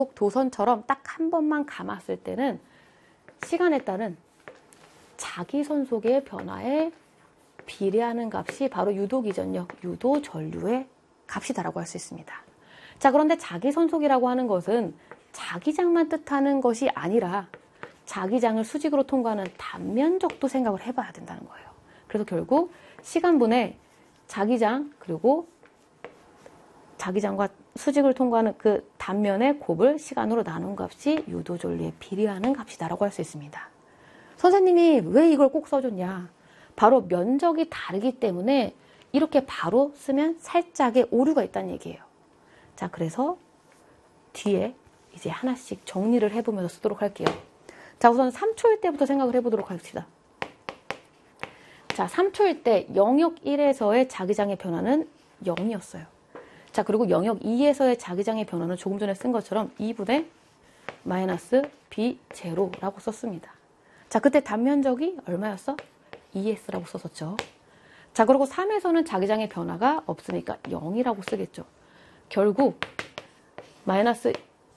도선처럼 딱 한 번만 감았을 때는 시간에 따른 자기선속의 변화에 비례하는 값이 바로 유도기전력, 유도전류의 값이다라고 할 수 있습니다. 자, 그런데 자기선속이라고 하는 것은 자기장만 뜻하는 것이 아니라 자기장을 수직으로 통과하는 단면적도 생각을 해봐야 된다는 거예요. 그래서 결국 시간분의 자기장 그리고 자기장과 수직을 통과하는 그 단면의 곱을 시간으로 나눈 값이 유도전류에 비례하는 값이다라고 할 수 있습니다. 선생님이 왜 이걸 꼭 써줬냐? 바로 면적이 다르기 때문에 이렇게 바로 쓰면 살짝의 오류가 있다는 얘기예요. 자, 그래서 뒤에 이제 하나씩 정리를 해보면서 쓰도록 할게요. 자, 우선 3초일 때부터 생각을 해보도록 합시다. 자, 3초일 때 영역 1에서의 자기장의 변화는 0이었어요. 자, 그리고 영역 2에서의 자기장의 변화는 조금 전에 쓴 것처럼 2분의 마이너스 B0라고 썼습니다. 자, 그때 단면적이 얼마였어? 2S라고 썼었죠. 자, 그리고 3에서는 자기장의 변화가 없으니까 0이라고 쓰겠죠. 결국 마이너스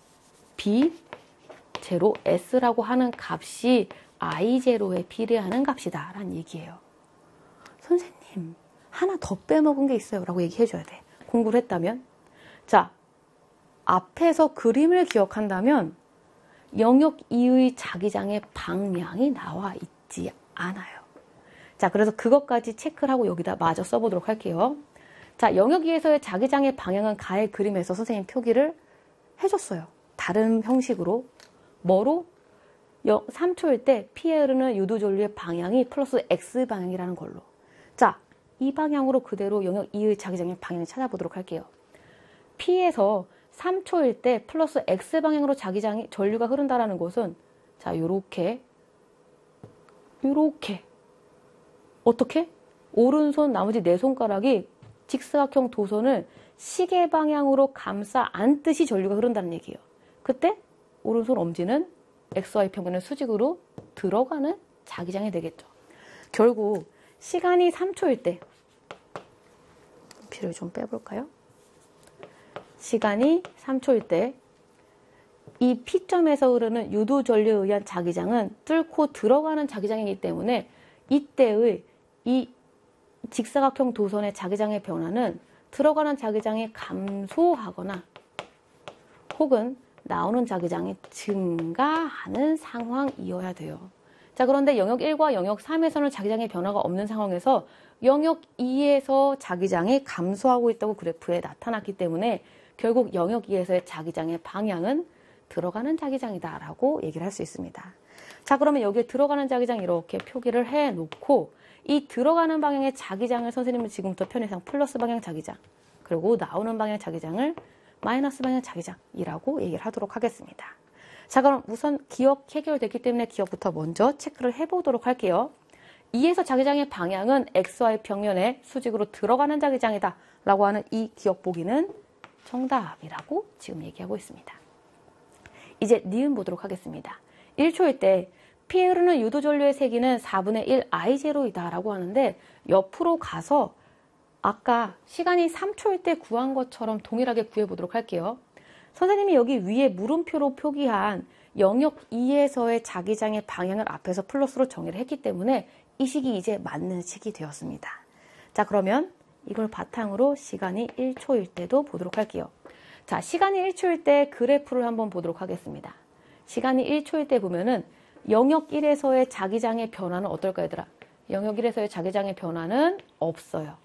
B0S라고 하는 값이 I0에 비례하는 값이다 라는 얘기예요. 선생님, 하나 더 빼먹은 게 있어요 라고 얘기해줘야 돼. 공부를 했다면. 자, 앞에서 그림을 기억한다면 영역 2의 자기장의 방향이 나와 있지 않아요. 자, 그래서 그것까지 체크를 하고 여기다 마저 써보도록 할게요. 자, 영역 2에서의 자기장의 방향은 가의 그림에서 선생님 표기를 해줬어요. 다른 형식으로. 뭐로? 3초일 때 P에 흐르는 유도전류의 방향이 플러스 X방향이라는 걸로. 자, 이 방향으로 그대로 영역 2의 자기장의 방향을 찾아보도록 할게요. P에서 3초일 때 플러스 X방향으로 자기장이 전류가 흐른다라는 것은 자, 요렇게 어떻게? 오른손 나머지 네 손가락이 직사각형 도선을 시계 방향으로 감싸 안듯이 전류가 흐른다는 얘기예요. 그때 오른손 엄지는 XY 평면의 수직으로 들어가는 자기장이 되겠죠. 결국 시간이 3초일 때 피를 좀 빼볼까요? 시간이 3초일 때 이 P점에서 흐르는 유도전류에 의한 자기장은 뚫고 들어가는 자기장이기 때문에 이때의 이 직사각형 도선의 자기장의 변화는 들어가는 자기장이 감소하거나 혹은 나오는 자기장이 증가하는 상황이어야 돼요. 자, 그런데 영역 1과 영역 3에서는 자기장의 변화가 없는 상황에서 영역 2에서 자기장이 감소하고 있다고 그래프에 나타났기 때문에 결국 영역 2에서의 자기장의 방향은 들어가는 자기장이다 라고 얘기를 할 수 있습니다. 자, 그러면 여기에 들어가는 자기장 이렇게 표기를 해놓고 이 들어가는 방향의 자기장을 선생님은 지금부터 편의상 플러스 방향 자기장 그리고 나오는 방향 자기장을 마이너스 방향 자기장이라고 얘기를 하도록 하겠습니다. 자, 그럼 우선 기억 해결됐기 때문에 기억부터 먼저 체크를 해보도록 할게요. 2에서 자기장의 방향은 XY 평면의 수직으로 들어가는 자기장이다 라고 하는 이 기억 보기는 정답이라고 지금 얘기하고 있습니다. 이제 니은 보도록 하겠습니다. 1초일 때 P에 흐르는 유도전류의 세기는 4분의 1 I0이다 라고 하는데 옆으로 가서 아까 시간이 3초일 때 구한 것처럼 동일하게 구해보도록 할게요. 선생님이 여기 위에 물음표로 표기한 영역 2에서의 자기장의 방향을 앞에서 플러스로 정의를 했기 때문에 이 식이 이제 맞는 식이 되었습니다. 자, 그러면 이걸 바탕으로 시간이 1초일 때도 보도록 할게요. 자, 시간이 1초일 때 그래프를 한번 보도록 하겠습니다. 시간이 1초일 때 보면은 영역 1에서의 자기장의 변화는 어떨까 얘들아? 영역 1에서의 자기장의 변화는 없어요.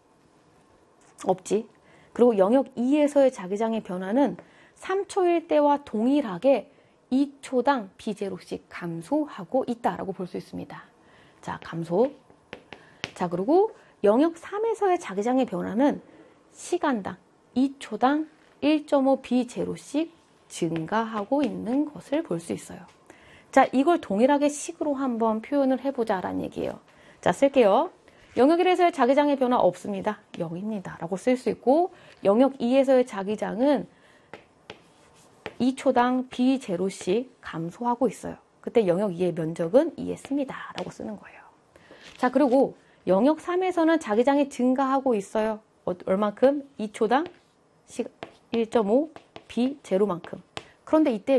없지. 그리고 영역 2에서의 자기장의 변화는 3초일 때와 동일하게 2초당 B0씩 감소하고 있다라고 볼 수 있습니다. 자, 감소. 자, 그리고 영역 3에서의 자기장의 변화는 시간당 2초당 1.5 B0씩 증가하고 있는 것을 볼 수 있어요. 자, 이걸 동일하게 식으로 한번 표현을 해보자라는 얘기예요. 자, 쓸게요. 영역 1에서의 자기장의 변화 없습니다. 0입니다. 라고 쓸 수 있고 영역 2에서의 자기장은 2초당 B0씩 감소하고 있어요. 그때 영역 2의 면적은 2S입니다. 라고 쓰는 거예요. 자, 그리고 영역 3에서는 자기장이 증가하고 있어요. 얼만큼? 2초당 1.5 B0만큼. 그런데 이때